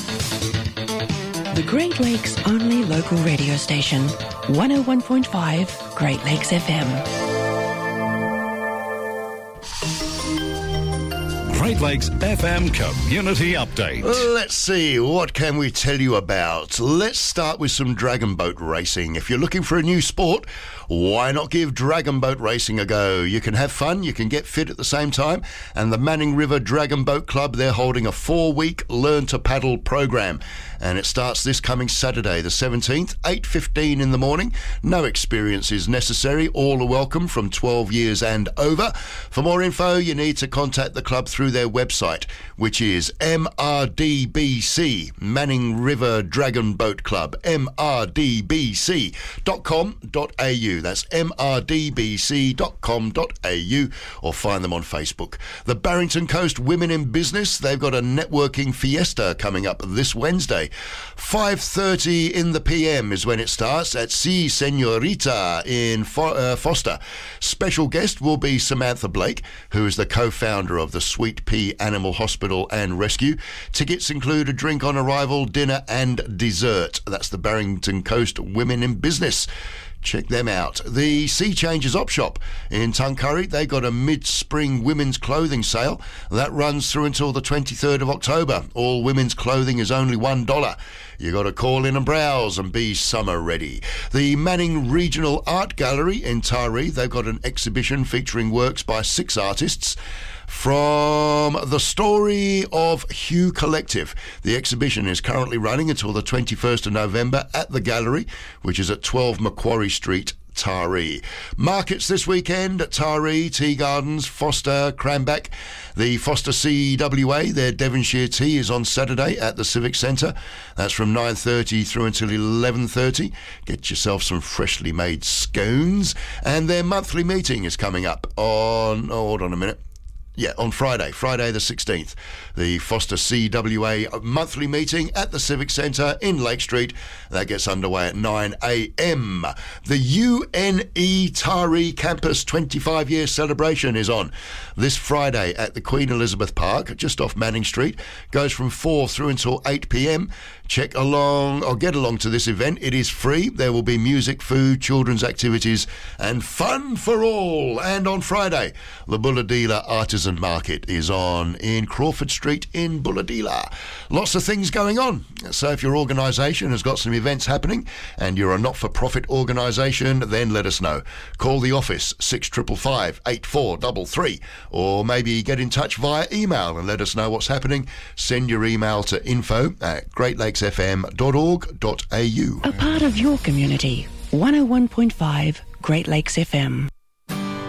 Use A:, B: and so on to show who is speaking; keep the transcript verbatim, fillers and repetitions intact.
A: The Great Lakes only local radio station, one oh one point five Great Lakes F M.
B: Great Lakes F M Community Update.
C: Let's see, what can we tell you about? Let's start with some dragon boat racing. If you're looking for a new sport, why not give dragon boat racing a go? You can have fun, you can get fit at the same time, and the Manning River Dragon Boat Club, they're holding a four-week Learn to Paddle program, and it starts this coming Saturday, the seventeenth, eight fifteen in the morning. No experience is necessary, all are welcome from twelve years and over. For more info, you need to contact the club through their website, which is M R D B C, Manning River Dragon Boat Club, M R D B C dot com dot A U. That's M R D B C dot com dot A U, or find them on Facebook. The Barrington Coast Women in Business, they've got a networking fiesta coming up this Wednesday. five thirty in the P M is when it starts at Si Senorita in Fo- uh, Foster. Special guest will be Samantha Blake, who is the co-founder of the Sweet Pea Animal Hospital and Rescue. Tickets include a drink on arrival, dinner and dessert. That's the Barrington Coast Women in Business. Check them out. The Sea Changers Op Shop in Tuncurry, they got a mid-spring women's clothing sale. That runs through until the twenty-third of October. All women's clothing is only one dollar. You got to call in and browse and be summer ready. The Manning Regional Art Gallery in Taree, they've got an exhibition featuring works by six artists from the story of Hugh Collective. The exhibition is currently running until the twenty-first of November at the gallery, which is at twelve Macquarie Street, Taree. Markets this weekend at Taree, Tea Gardens, Foster, Cranback. The Foster C W A, their Devonshire Tea, is on Saturday at the Civic Centre. That's from nine thirty through until eleven thirty. Get yourself some freshly made scones. And their monthly meeting is coming up on, oh, hold on a minute. Yeah, on Friday, Friday the sixteenth, the Foster C W A monthly meeting at the Civic Centre in Lake Street. That gets underway at nine a m. The U N E Taree Campus twenty-five year celebration is on this Friday at the Queen Elizabeth Park, just off Manning Street. Goes from four through until eight p m. Check along or get along to this event. It is free. There will be music, food, children's activities and fun for all. And on Friday, the Bulahdelah Artisan Market is on in Crawford Street in Bulahdelah. Lots of things going on. So if your organisation has got some events happening and you're a not-for-profit organisation, then let us know. Call the office six five five, eight four three three, or maybe get in touch via email and let us know what's happening. Send your email to info at great lakes f m dot org dot a u.
A: A part of your community, one oh one point five Great Lakes F M.